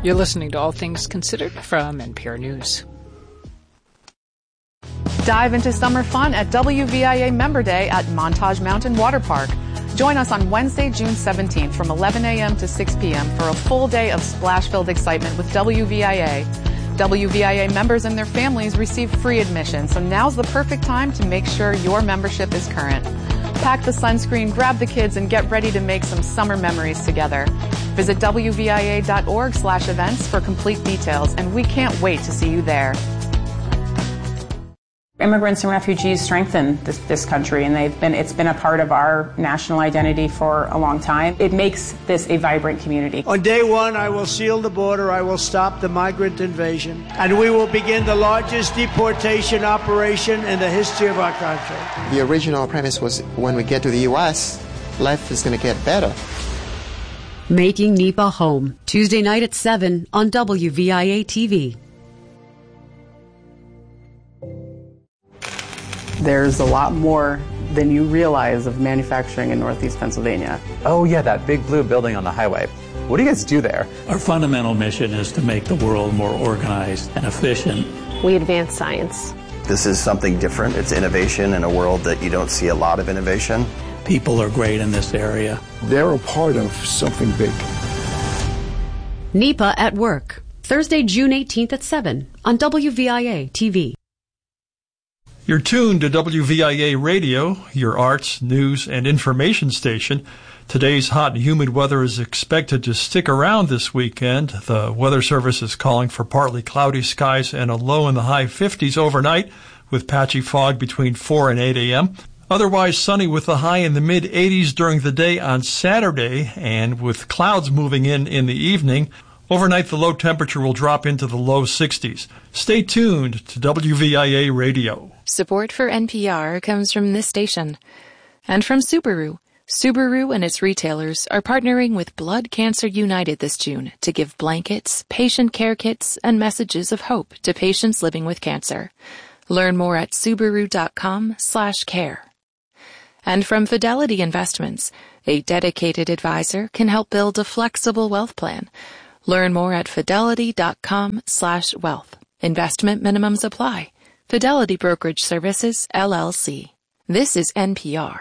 You're listening to All Things Considered from NPR News. Dive into summer fun at WVIA Member Day at Montage Mountain Water Park. Join us on Wednesday, June 17th from 11 a.m. to 6 p.m. for a full day of splash-filled excitement with WVIA. WVIA members and their families receive free admission, so now's the perfect time to make sure your membership is current. Pack the sunscreen, grab the kids, and get ready to make some summer memories together. Visit WVIA.org/events for complete details, and we can't wait to see you there. Immigrants and refugees strengthen this country, and it's been a part of our national identity for a long time. It makes this a vibrant community. On day one, I will seal the border, I will stop the migrant invasion, and we will begin the largest deportation operation in the history of our country. The original premise was when we get to the U.S., life is going to get better. Making NEPA Home, Tuesday night at 7 on WVIA TV. There's a lot more than you realize of manufacturing in Northeast Pennsylvania. Oh, yeah, that big blue building on the highway. What do you guys do there? Our fundamental mission is to make the world more organized and efficient. We advance science. This is something different. It's innovation in a world that you don't see a lot of innovation. People are great in this area. They're a part of something big. NEPA at Work, Thursday, June 18th at 7 on WVIA TV. You're tuned to WVIA Radio, your arts, news, and information station. Today's hot and humid weather is expected to stick around this weekend. The Weather Service is calling for partly cloudy skies and a low in the high 50s overnight, with patchy fog between 4 and 8 a.m. Otherwise sunny with a high in the mid-80s during the day on Saturday, and with clouds moving in the evening. Overnight, the low temperature will drop into the low 60s. Stay tuned to WVIA Radio. Support for NPR comes from this station and from Subaru. Subaru and its retailers are partnering with Blood Cancer United this June to give blankets, patient care kits, and messages of hope to patients living with cancer. Learn more at Subaru.com/care. And from Fidelity Investments, a dedicated advisor can help build a flexible wealth plan. Learn more at fidelity.com/wealth. Investment minimums apply. Fidelity Brokerage Services, LLC. This is NPR.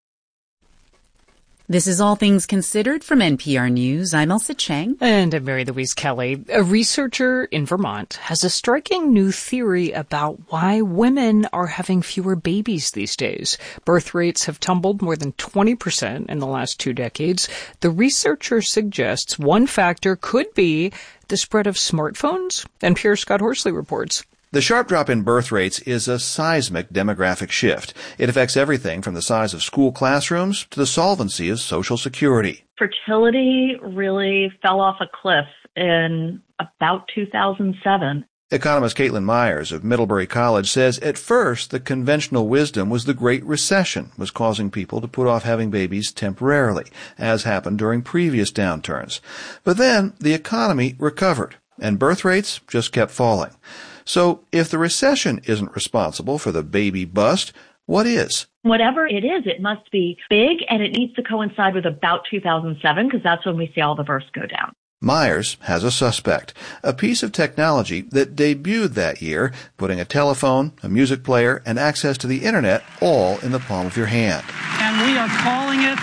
This is All Things Considered from NPR News. I'm Elsa Chang. And I'm Mary Louise Kelly. A researcher in Vermont has a striking new theory about why women are having fewer babies these days. Birth rates have tumbled more than 20% in the last 2 decades. The researcher suggests one factor could be the spread of smartphones. NPR's Scott Horsley reports. The sharp drop in birth rates is a seismic demographic shift. It affects everything from the size of school classrooms to the solvency of Social Security. Fertility really fell off a cliff in about 2007. Economist Caitlin Myers of Middlebury College says at first the conventional wisdom was the Great Recession was causing people to put off having babies temporarily, as happened during previous downturns. But then the economy recovered, and birth rates just kept falling. So if the recession isn't responsible for the baby bust, what is? Whatever it is, it must be big, and it needs to coincide with about 2007, because that's when we see all the births go down. Myers has a suspect, a piece of technology that debuted that year, putting a telephone, a music player, and access to the Internet all in the palm of your hand. And we are calling it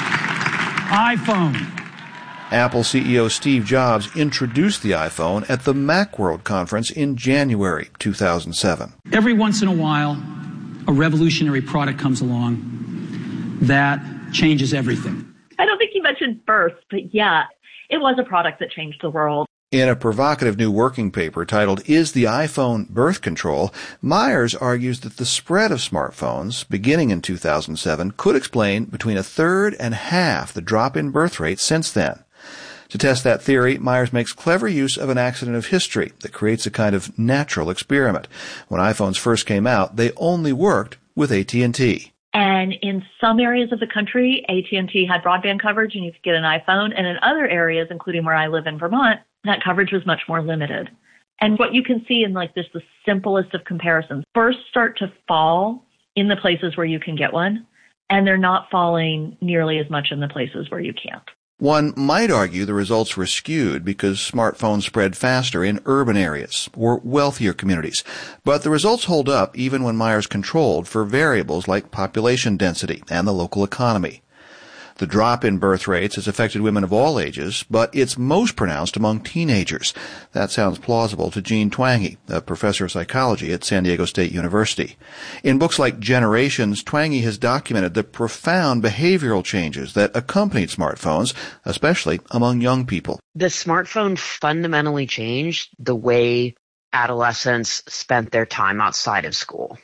iPhone. Apple CEO Steve Jobs introduced the iPhone at the Macworld conference in January 2007. Every once in a while, a revolutionary product comes along that changes everything. I don't think you mentioned birth, but yeah, it was a product that changed the world. In a provocative new working paper titled, Is the iPhone Birth Control?, Myers argues that the spread of smartphones, beginning in 2007, could explain between a third and half the drop in birth rate since then. To test that theory, Myers makes clever use of an accident of history that creates a kind of natural experiment. When iPhones first came out, they only worked with AT&T. And in some areas of the country, AT&T had broadband coverage and you could get an iPhone. And in other areas, including where I live in Vermont, that coverage was much more limited. And what you can see in like this, the simplest of comparisons, first start to fall in the places where you can get one, and they're not falling nearly as much in the places where you can't. One might argue the results were skewed because smartphones spread faster in urban areas or wealthier communities. But the results hold up even when Myers controlled for variables like population density and the local economy. The drop in birth rates has affected women of all ages, but it's most pronounced among teenagers. That sounds plausible to Jean Twenge, a professor of psychology at San Diego State University. In books like Generations, Twenge has documented the profound behavioral changes that accompanied smartphones, especially among young people. The smartphone fundamentally changed the way adolescents spent their time outside of school.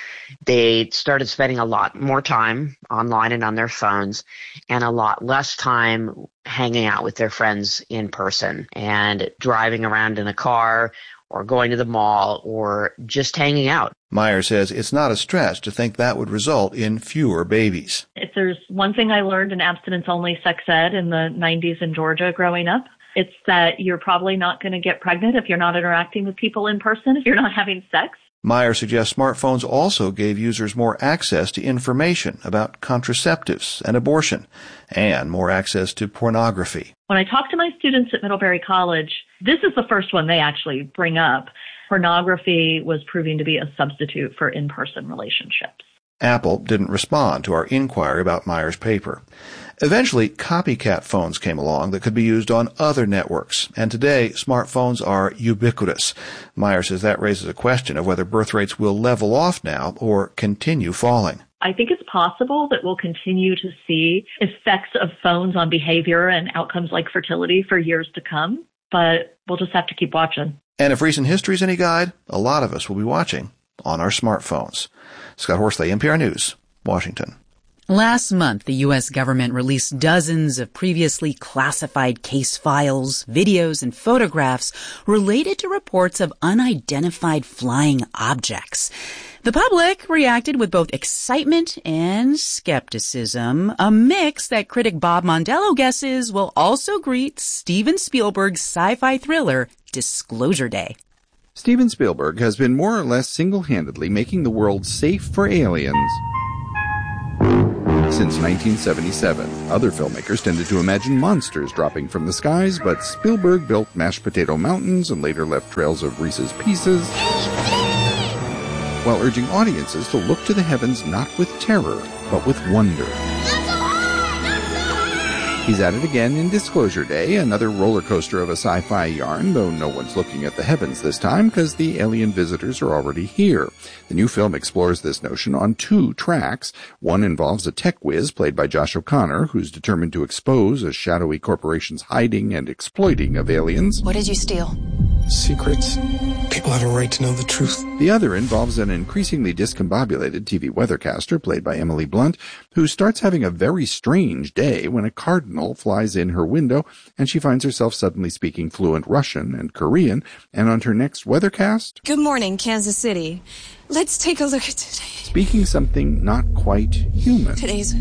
They started spending a lot more time online and on their phones and a lot less time hanging out with their friends in person and driving around in a car or going to the mall or just hanging out. Myers says it's not a stretch to think that would result in fewer babies. If there's one thing I learned in abstinence-only sex ed in the 90s in Georgia growing up, it's that you're probably not going to get pregnant if you're not interacting with people in person, if you're not having sex. Myers suggests smartphones also gave users more access to information about contraceptives and abortion, and more access to pornography. When I talk to my students at Middlebury College, this is the first one they actually bring up. Pornography was proving to be a substitute for in-person relationships. Apple didn't respond to our inquiry about Myers' paper. Eventually, copycat phones came along that could be used on other networks, and today smartphones are ubiquitous. Myers says that raises a question of whether birth rates will level off now or continue falling. I think it's possible that we'll continue to see effects of phones on behavior and outcomes like fertility for years to come, but we'll just have to keep watching. And if recent history is any guide, a lot of us will be watching on our smartphones. Scott Horsley, NPR News, Washington. Last month, the U.S. government released dozens of previously classified case files, videos, and photographs related to reports of unidentified flying objects. The public reacted with both excitement and skepticism, a mix that critic Bob Mondello guesses will also greet Steven Spielberg's sci-fi thriller Disclosure Day. Steven Spielberg has been more or less single-handedly making the world safe for aliens since 1977. Other filmmakers tended to imagine monsters dropping from the skies, but Spielberg built mashed potato mountains and later left trails of Reese's Pieces, while urging audiences to look to the heavens not with terror, but with wonder. He's at it again in Disclosure Day, another roller coaster of a sci-fi yarn, though no one's looking at the heavens this time because the alien visitors are already here. The new film explores this notion on 2 tracks. One involves a tech whiz played by Josh O'Connor, who's determined to expose a shadowy corporation's hiding and exploiting of aliens. What did you steal? Secrets. People have a right to know the truth. The other involves an increasingly discombobulated TV weathercaster played by Emily Blunt, who starts having a very strange day when a cardinal flies in her window and she finds herself suddenly speaking fluent Russian and Korean, and on her next weathercast, Good morning, Kansas City. Let's take a look at today. Speaking something not quite human. Today's...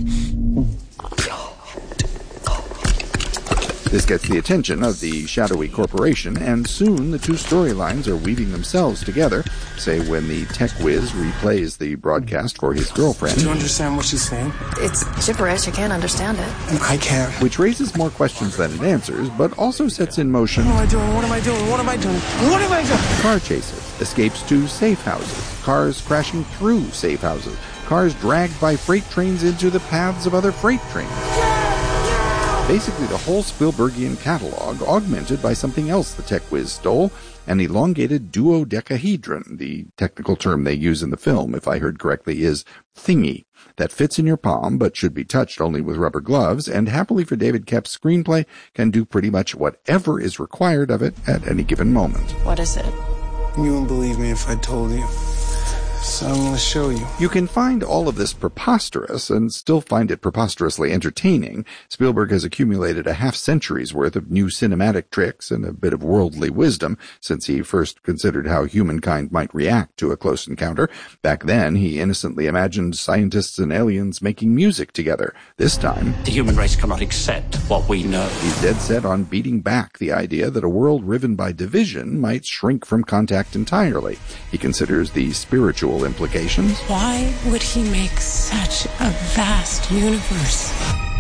This gets the attention of the shadowy corporation, and soon the 2 storylines are weaving themselves together, say when the tech whiz replays the broadcast for his girlfriend. Do you understand what she's saying? It's gibberish. I can't understand it. And I can't. Which raises more questions than it answers, but also sets in motion... What am I doing? What am I doing? What am I doing? What am I doing? Car chases, escapes to safe houses, cars crashing through safe houses, cars dragged by freight trains into the paths of other freight trains. Basically the whole Spielbergian catalog, augmented by something else the tech whiz stole, an elongated duodecahedron. The technical term they use in the film, if I heard correctly, is thingy, that fits in your palm but should be touched only with rubber gloves, and happily for David Koepp's screenplay, can do pretty much whatever is required of it at any given moment. What is it? You wouldn't believe me if I told you. So I'm going to show you. You can find all of this preposterous and still find it preposterously entertaining. Spielberg has accumulated a half-century's worth of new cinematic tricks and a bit of worldly wisdom since he first considered how humankind might react to a close encounter. Back then, he innocently imagined scientists and aliens making music together. This time, the human race cannot accept what we know. He's dead set on beating back the idea that a world riven by division might shrink from contact entirely. He considers the spiritual implications. Why would he make such a vast universe?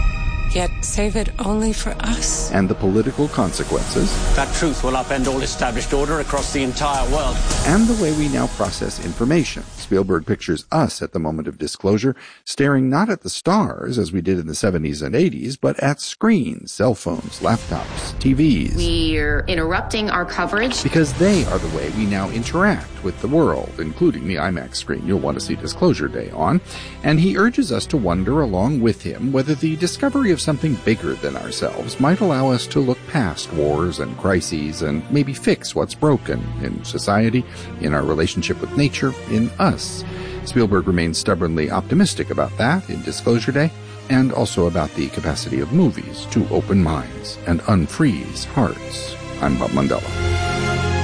yet save it only for us. And the political consequences. That truth will upend all established order across the entire world. And the way we now process information. Spielberg pictures us at the moment of disclosure, staring not at the stars as we did in the 70s and 80s, but at screens, cell phones, laptops, TVs. We're interrupting our coverage because they are the way we now interact with the world, including the IMAX screen you'll want to see Disclosure Day on. And he urges us to wonder along with him whether the discovery of something bigger than ourselves might allow us to look past wars and crises and maybe fix what's broken in society, in our relationship with nature, in us. Spielberg remains stubbornly optimistic about that in Disclosure Day, and also about the capacity of movies to open minds and unfreeze hearts. I'm Bob Mondella.